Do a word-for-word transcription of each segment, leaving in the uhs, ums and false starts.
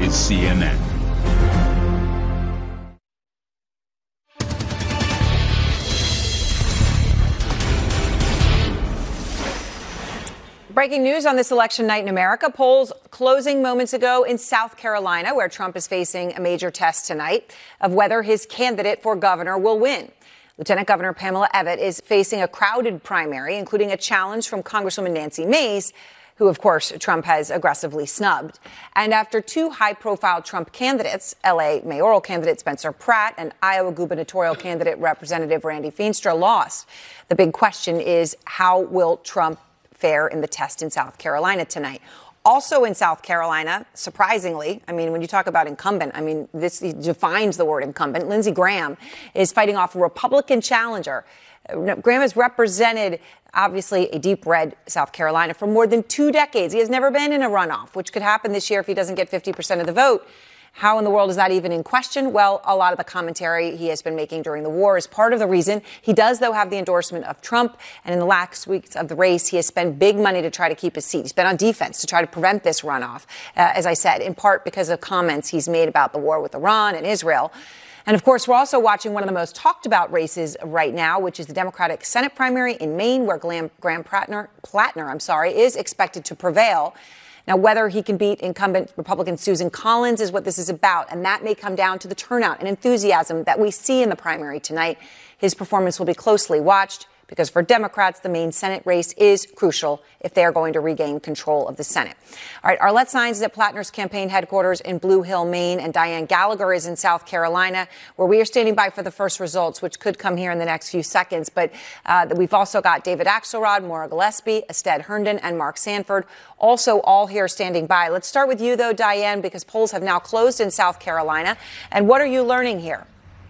is C N N. Breaking news on this election night in America. Polls closing moments ago in South Carolina, where Trump is facing a major test tonight of whether his candidate for governor will win. Lieutenant Governor Pamela Abbott is facing a crowded primary, including a challenge from Congresswoman Nancy Mace, who, of course, Trump has aggressively snubbed. And after two high-profile Trump candidates, L A mayoral candidate Spencer Pratt and Iowa gubernatorial candidate Representative Randy Feenstra lost, the big question is, how will Trump fare in the test in South Carolina tonight? Also in South Carolina, surprisingly, I mean, when you talk about incumbent, I mean, this defines the word incumbent. Lindsey Graham is fighting off a Republican challenger. Graham has represented, obviously, a deep red South Carolina for more than two decades. He has never been in a runoff, which could happen this year if he doesn't get fifty percent of the vote. How in the world is that even in question? Well, a lot of the commentary he has been making during the war is part of the reason. He does, though, have the endorsement of Trump. And in the last weeks of the race, he has spent big money to try to keep his seat. He's been on defense to try to prevent this runoff, uh, as I said, in part because of comments he's made about the war with Iran and Israel. And, of course, we're also watching one of the most talked about races right now, which is the Democratic Senate primary in Maine, where Graham, Graham Plattner, Plattner, I'm sorry, is expected to prevail. Now, whether he can beat incumbent Republican Susan Collins is what this is about, and that may come down to the turnout and enthusiasm that we see in the primary tonight. His performance will be closely watched because for Democrats, the Maine Senate race is crucial if they are going to regain control of the Senate. All right, Arlette Saenz is at Plattner's campaign headquarters in Blue Hill, Maine, and Diane Gallagher is in South Carolina, where we are standing by for the first results, which could come here in the next few seconds. But uh, we've also got David Axelrod, Maura Gillespie, Ested Herndon, and Mark Sanford, also all here standing by. Let's start with you, though, Diane, because polls have now closed in South Carolina. And what are you learning here?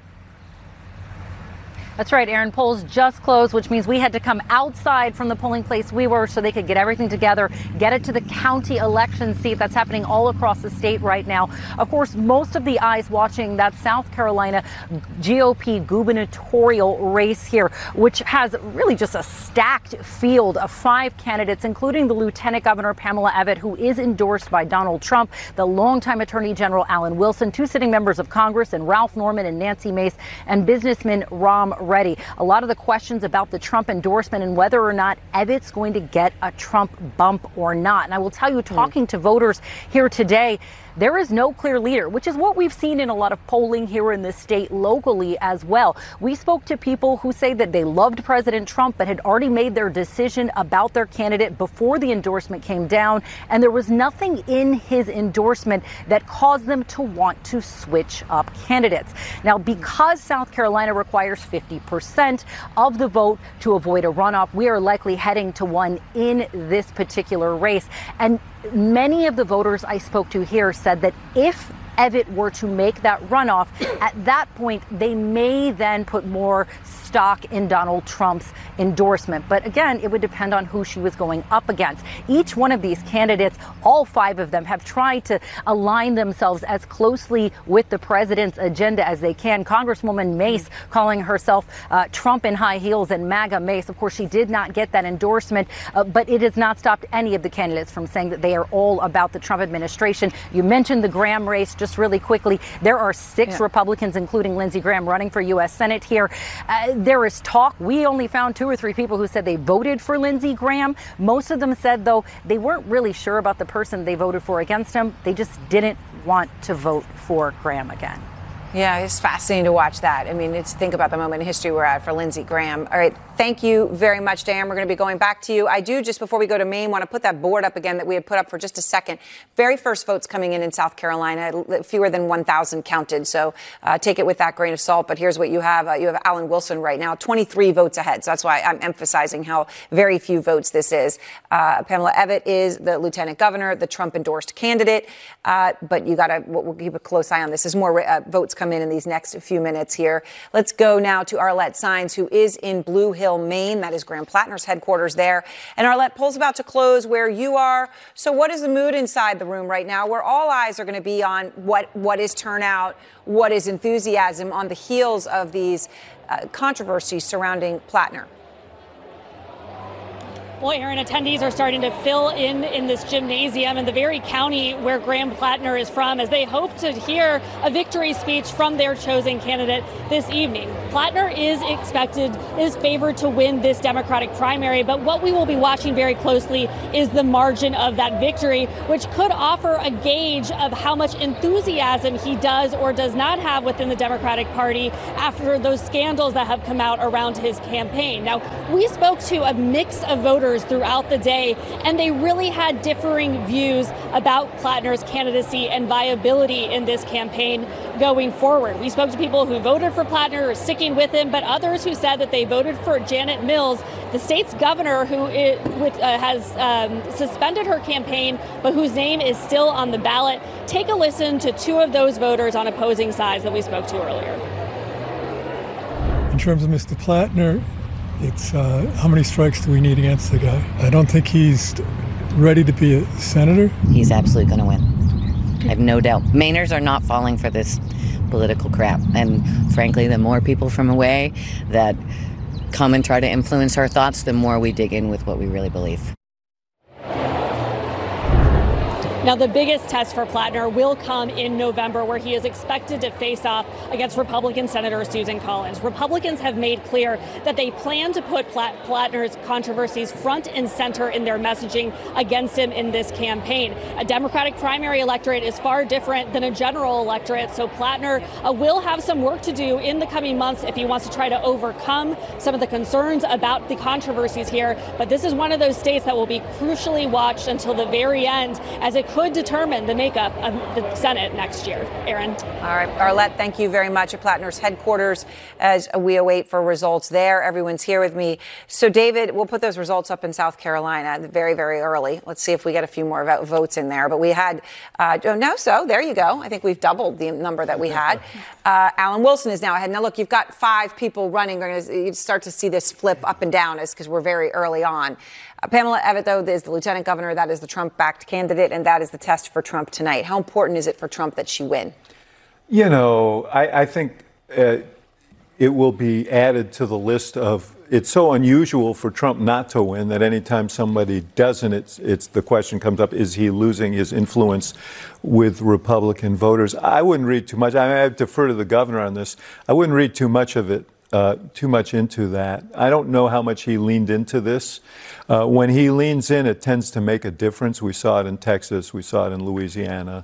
That's right, Aaron. Polls just closed, which means we had to come outside from the polling place we were so they could get everything together, get it to the county election seat. That's happening all across the state right now. Of course, most of the eyes watching that South Carolina G O P gubernatorial race here, which has really just a stacked field of five candidates, including the Lieutenant Governor Pamela Abbott, who is endorsed by Donald Trump, the longtime Attorney General Alan Wilson, two sitting members of Congress, and Ralph Norman and Nancy Mace, and businessman Rahm Ready. A lot of the questions about the Trump endorsement and whether or not Abbott's going to get a Trump bump or not. And I will tell you, talking mm. to voters here today, there is no clear leader, which is what we've seen in a lot of polling here in the state locally as well. We spoke to people who say that they loved President Trump, but had already made their decision about their candidate before the endorsement came down. And there was nothing in his endorsement that caused them to want to switch up candidates. Now, because South Carolina requires fifty percent of the vote to avoid a runoff, we are likely heading to one in this particular race. And many of the voters I spoke to here said that if Abbott were to make that runoff, at that point, they may then put more stock in Donald Trump's endorsement. But again, it would depend on who she was going up against. Each one of these candidates, all five of them, have tried to align themselves as closely with the president's agenda as they can. Congresswoman Mace calling herself uh, Trump in high heels and MAGA Mace. Of course, she did not get that endorsement, uh, but it has not stopped any of the candidates from saying that they are all about the Trump administration. You mentioned the Graham race just really quickly. There are six yeah. Republicans, including Lindsey Graham, running for U S Senate here. Uh, there is talk. We only found two or three people who said they voted for Lindsey Graham. Most of them said, though, they weren't really sure about the person they voted for against him. They just didn't want to vote for Graham again. Yeah, it's fascinating to watch that. I mean, it's think about the moment in history we're at for Lindsey Graham. All right. Thank you very much, Diane. We're going to be going back to you. I do, just before we go to Maine, want to put that board up again that we had put up for just a second. Very first votes coming in in South Carolina, fewer than one thousand counted. So uh, take it with that grain of salt. But here's what you have. Uh, you have Alan Wilson right now, twenty-three votes ahead. So that's why I'm emphasizing how very few votes this is. Uh, Pamela Abbott is the lieutenant governor, the Trump endorsed candidate. Uh, but you got to, we'll keep a close eye on this as more uh, votes come in in these next few minutes here. Let's go now to Arlette Saenz, who is in Blue Hill, Maine. That is Graham Plattner's headquarters there. And Arlette, polls about to close where you are. So what is the mood inside the room right now, where all eyes are going to be on what, what is turnout, what is enthusiasm on the heels of these uh, controversies surrounding Plattner? Well, Aaron, attendees are starting to fill in in this gymnasium in the very county where Graham Plattner is from, as they hope to hear a victory speech from their chosen candidate this evening. Plattner is expected, is favored to win this Democratic primary, but what we will be watching very closely is the margin of that victory, which could offer a gauge of how much enthusiasm he does or does not have within the Democratic Party after those scandals that have come out around his campaign. Now, we spoke to a mix of voters throughout the day, and they really had differing views about Plattner's candidacy and viability in this campaign going forward. We spoke to people who voted for Plattner or sticking with him, but others who said that they voted for Janet Mills, the state's governor, who is, with, uh, has um, suspended her campaign, but whose name is still on the ballot. Take a listen to two of those voters on opposing sides that we spoke to earlier. In terms of Mister Plattner, it's uh, how many strikes do we need against the guy? I don't think he's ready to be a senator. He's absolutely going to win. I have no doubt. Mainers are not falling for this political crap. And frankly, the more people from away that come and try to influence our thoughts, the more we dig in with what we really believe. Now, the biggest test for Plattner will come in November, where he is expected to face off against Republican Senator Susan Collins. Republicans have made clear that they plan to put Platt- Plattner's controversies front and center in their messaging against him in this campaign. A Democratic primary electorate is far different than a general electorate, so Plattner uh, will have some work to do in the coming months if he wants to try to overcome some of the concerns about the controversies here. But this is one of those states that will be crucially watched until the very end, as it could determine the makeup of the Senate next year. Aaron. All right, Arlette, thank you very much at Plattner's headquarters as we await for results there. Everyone's here with me. So, David, we'll put those results up in South Carolina very, very early. Let's see if we get a few more votes in there. But we had, uh, oh, no, so there you go. I think we've doubled the number that we had. Uh, Alan Wilson is now ahead. Now, look, you've got five people running. We're going to start to see this flip up and down as because we're very early on. Uh, Pamela Evette, though, is the lieutenant governor. That is the Trump-backed candidate, and that is the test for Trump tonight. How important is it for Trump that she win? You know, I, I think uh, it will be added to the list of, it's so unusual for Trump not to win that anytime somebody doesn't, it's, it's the question comes up, is he losing his influence with Republican voters? I wouldn't read too much. I, mean, I defer to the governor on this. I wouldn't read too much of it. Uh, too much into that. I don't know how much he leaned into this. Uh, when he leans in, it tends to make a difference. We saw it in Texas. We saw it in Louisiana.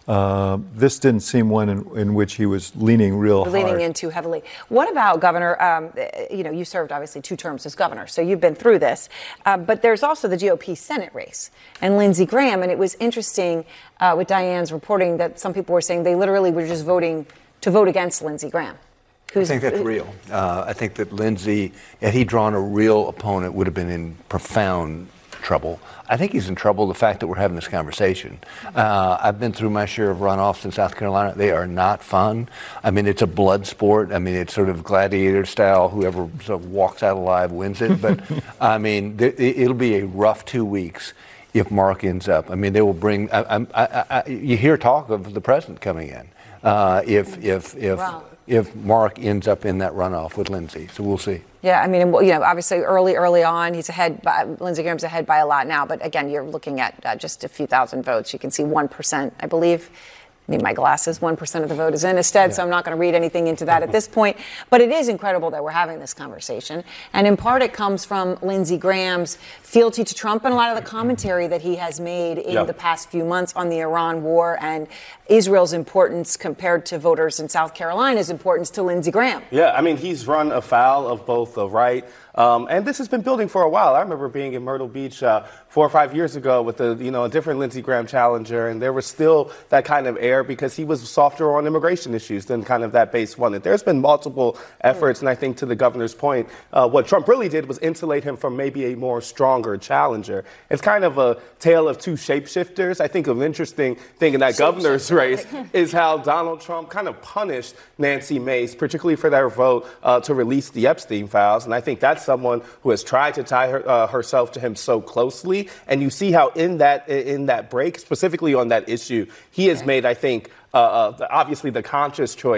Uh, this didn't seem one in, in which he was leaning real leaning hard. Leaning in too heavily. What about, Governor, um, you know, you served obviously two terms as governor, so you've been through this. Uh, but there's also the G O P Senate race and Lindsey Graham. And it was interesting uh, with Diane's reporting that some people were saying they literally were just voting to vote against Lindsey Graham. Who's, I think that's real. Uh, I think that Lindsey, had he drawn a real opponent, would have been in profound trouble. I think he's in trouble the fact that we're having this conversation. Uh, I've been through my share of runoffs in South Carolina. They are not fun. I mean, it's a blood sport. I mean, it's sort of gladiator style. Whoever sort of walks out alive wins it. But, I mean, th- it'll be a rough two weeks if Mark ends up. I mean, they will bring I, I, I, I, you hear talk of the president coming in. Uh, if if if wow. if Mark ends up in that runoff with Lindsey, so we'll see. Yeah, I mean, you know, obviously early, early on, he's ahead. By, Lindsey Graham's ahead by a lot now, but again, you're looking at uh, just a few thousand votes. You can see one percent, I believe. I need my glasses. one percent of the vote is in instead, yeah. So I'm not going to read anything into that at this point. But it is incredible that we're having this conversation. And in part, it comes from Lindsey Graham's fealty to Trump and a lot of the commentary that he has made in yeah. the past few months on the Iran war and Israel's importance compared to voters in South Carolina's importance to Lindsey Graham. Yeah, I mean, he's run afoul of both the right. Um, and this has been building for a while. I remember being in Myrtle Beach uh, four or five years ago with a, you know, a different Lindsey Graham challenger, and there was still that kind of air because he was softer on immigration issues than kind of that base wanted. There's been multiple efforts, and I think to the governor's point, uh, what Trump really did was insulate him from maybe a more stronger challenger. It's kind of a tale of two shapeshifters. I think an interesting thing in that governor's race is how Donald Trump kind of punished Nancy Mace, particularly for their vote uh, to release the Epstein files, and I think that's someone who has tried to tie her, uh, herself to him so closely. And you see how in that in that break, specifically on that issue, he has made, I think, uh, uh, obviously the conscious choice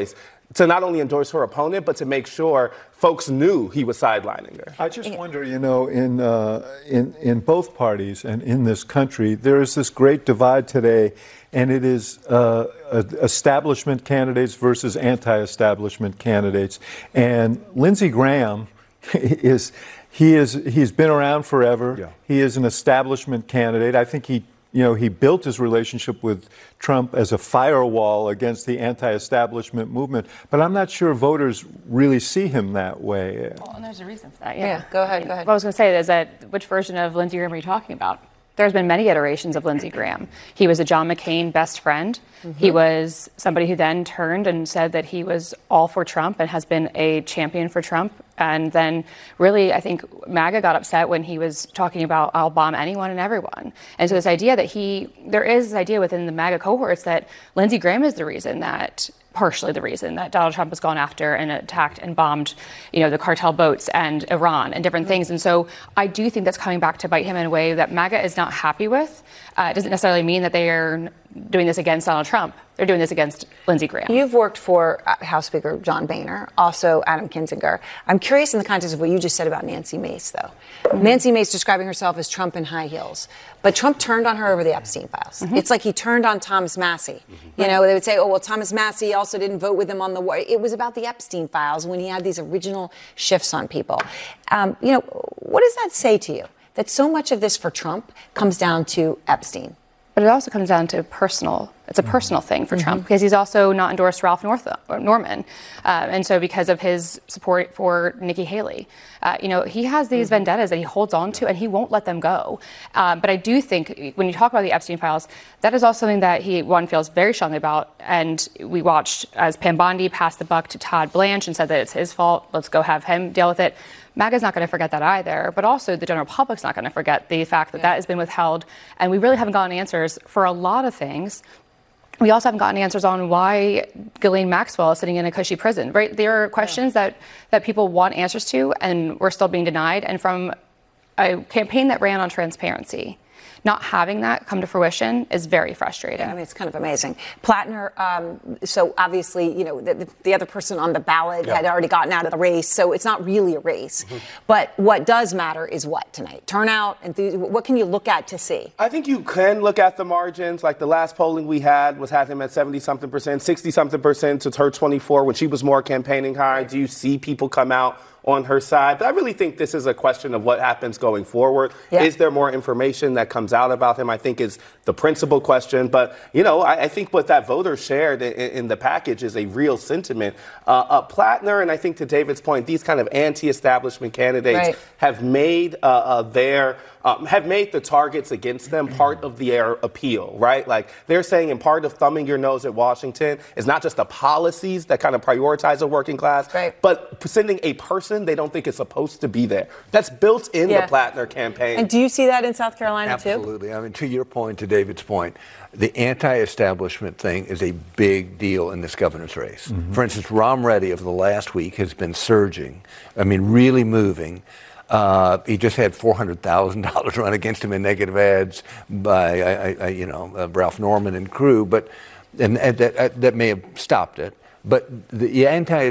to not only endorse her opponent, but to make sure folks knew he was sidelining her. I just wonder, you know, in, uh, in, in both parties and in this country, there is this great divide today, and it is uh, establishment candidates versus anti-establishment candidates. And Lindsey Graham is, he is, he's been around forever. Yeah. He is an establishment candidate. I think he You know, he built his relationship with Trump as a firewall against the anti-establishment movement, but I'm not sure voters really see him that way. Well, and there's a reason for that. Yeah, yeah go ahead, go ahead. What I was going to say is that which version of Lindsey Graham are you talking about? There's been many iterations of Lindsey Graham. He was a John McCain best friend. Mm-hmm. He was somebody who then turned and said that he was all for Trump and has been a champion for Trump. And then really, I think MAGA got upset when he was talking about I'll bomb anyone and everyone. And so this idea that he, there is this idea within the MAGA cohorts that Lindsey Graham is the reason that partially the reason that Donald Trump has gone after and attacked and bombed, you know, the cartel boats and Iran and different things. And so I do think that's coming back to bite him in a way that MAGA is not happy with. Uh, it doesn't necessarily mean that they are doing this against Donald Trump. They're doing this against Lindsey Graham. You've worked for House Speaker John Boehner, also Adam Kinzinger. I'm curious in the context of what you just said about Nancy Mace, though. Mm-hmm. Nancy Mace describing herself as Trump in high heels. But Trump turned on her over the Epstein files. Mm-hmm. It's like he turned on Thomas Massie. Mm-hmm. You know, they would say, oh, well, Thomas Massie also didn't vote with him on the war. It was about the Epstein files when he had these original shifts on people. Um, you know, what does that say to you? That so much of this for Trump comes down to Epstein? But it also comes down to personal. It's a personal thing for mm-hmm. Trump because he's also not endorsed Ralph North, Norman. Uh, and so because of his support for Nikki Haley, uh, you know, he has these mm-hmm. vendettas that he holds on to and he won't let them go. Um, but I do think when you talk about the Epstein files, that is also something that he, one, feels very strongly about. And we watched as Pam Bondi passed the buck to Todd Blanche and said that it's his fault. Let's go have him deal with it. MAGA's not going to forget that either, but also the general public's not going to forget the fact that yeah. that has been withheld, and we really haven't gotten answers for a lot of things. We also haven't gotten answers on why Ghislaine Maxwell is sitting in a cushy prison, right? There are questions yeah. that, that people want answers to, and we're still being denied, and from a campaign that ran on transparency, not having that come to fruition is very frustrating. Yeah, I mean, it's kind of amazing. Plattner, um, so obviously, you know, the, the other person on the ballot yeah. had already gotten out of the race, so it's not really a race. Mm-hmm. But what does matter is what tonight? Turnout, enthusi- what can you look at to see? I think you can look at the margins. Like the last polling we had was had him at seventy-something percent, sixty-something percent to her twenty-four when she was more campaigning high. Do you see people come out on her side? But I really think this is a question of what happens going forward. Yeah. Is there more information that comes out about him? I think is the principal question. But, you know, I, I think what that voter shared in, in the package is a real sentiment. Uh, uh, Plattner, and I think to David's point, these kind of anti-establishment candidates right. have made uh, uh, their Um, have made the targets against them part of their appeal, right? Like they're saying in part of thumbing your nose at Washington is not just the policies that kind of prioritize the working class, right. but sending a person they don't think is supposed to be there. That's built in yeah. the Plattner campaign. And do you see that in South Carolina Absolutely. too? Absolutely. I mean, to your point, to David's point, the anti-establishment thing is a big deal in this governor's race. Mm-hmm. For instance, Ram Reddy over the last week has been surging. I mean, really moving. Uh, he just had four hundred thousand dollars run against him in negative ads by, I, I, you know, uh, Ralph Norman and crew, but and, and that, uh, that may have stopped it. But the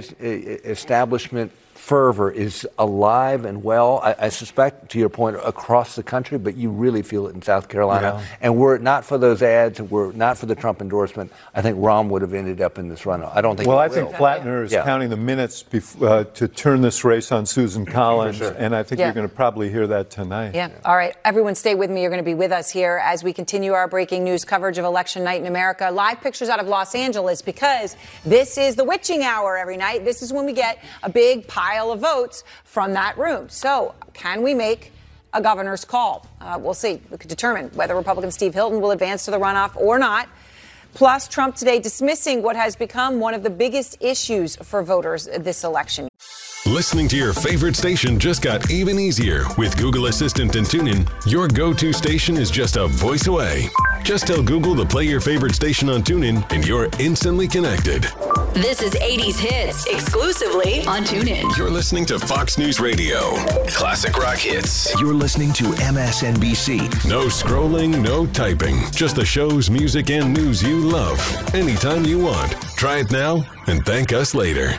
anti-establishment fervor is alive and well, I, I suspect, to your point, across the country, but you really feel it in South Carolina. Yeah. And were it not for those ads, and were it not for the Trump endorsement, I think Rahm would have ended up in this runoff. I don't think Well, I will. think Plattner is yeah. counting the minutes bef- uh, to turn this race on Susan Collins, sure. and I think yeah. you're going to probably hear that tonight. Yeah. yeah. All right. Everyone stay with me. You're going to be with us here as we continue our breaking news coverage of Election Night in America. Live pictures out of Los Angeles because this is the witching hour every night. This is when we get a big pile of votes from that room. So can we make a governor's call? Uh, we'll see. We could determine whether Republican Steve Hilton will advance to the runoff or not. Plus, Trump today dismissing what has become one of the biggest issues for voters this election. Listening to your favorite station just got even easier with Google Assistant and TuneIn. Your go-to station is just a voice away. Just tell Google to play your favorite station on TuneIn and you're instantly connected. This is eighties Hits, exclusively on TuneIn. You're listening to Fox News Radio. Classic rock hits. You're listening to M S N B C. No scrolling, no typing. Just the shows, music, and news you love. Anytime you want. Try it now and thank us later.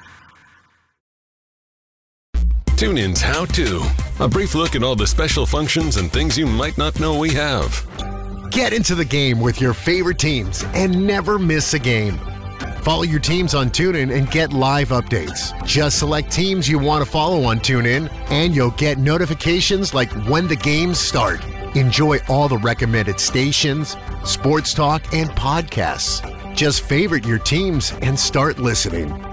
TuneIn's How To. A brief look at all the special functions and things you might not know we have. Get into the game with your favorite teams and never miss a game. Follow your teams on TuneIn and get live updates. Just select teams you want to follow on TuneIn, and you'll get notifications like when the games start. Enjoy all the recommended stations, sports talk, and podcasts. Just favorite your teams and start listening.